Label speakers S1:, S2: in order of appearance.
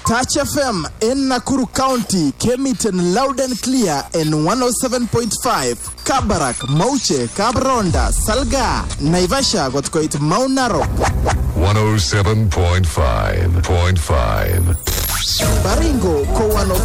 S1: Touch FM in Nakuru County came it in loud and clear in 107.5. Kabarak, Mauche, Kabronda, Salga, Naivasha got quite Maunaro.
S2: 107.5.
S1: Baringo ko